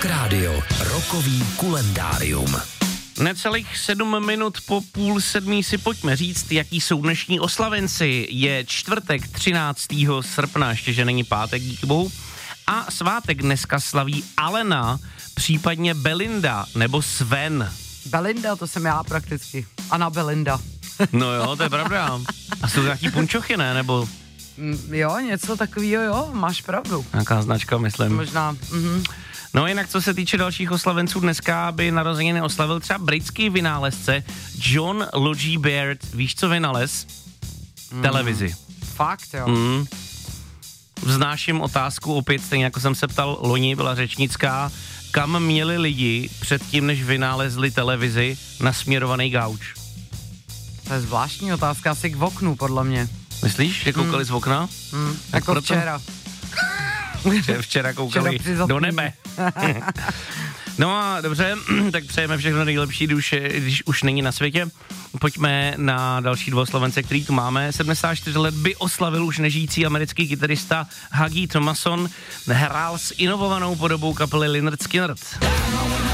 Radio, rokový kulendárium. Necelých 7 minut po 6:30 si pojďme říct, jaký jsou dnešní oslavenci. Je čtvrtek 13. srpna, ještě že není pátek, díky bohu. A svátek dneska slaví Alena, případně Belinda nebo Sven. Belinda, to jsem já prakticky. Anna Belinda. No jo, to je pravda. A jsou nějaký punčochy, ne? Nebo... Jo, něco takového, jo, máš pravdu. Nějaká značka, myslím. Možná, No jinak, co se týče dalších oslavenců, dneska by narozeniny oslavil třeba britský vynálezce John Logie Baird. Víš, co vynalez? Televizi. Fakt, jo. Vznáším otázku opět, stejně jako jsem se ptal loni, byla řečnická. Kam měli lidi předtím, než vynálezli televizi, nasměrovaný gauč? To je zvláštní otázka, asi k oknu, podle mě. Myslíš, že koukali z okna? Jako proto? včera. Včera koukali Včera do nebe. No a dobře, tak přejeme všechno nejlepší, když už není na světě. Pojďme na další dva oslavence, který tu máme. 74 let by oslavil už nežijící americký kytarista Huggy Thomason. Hrál s inovovanou podobou kapely Lynyrd Skynyrd.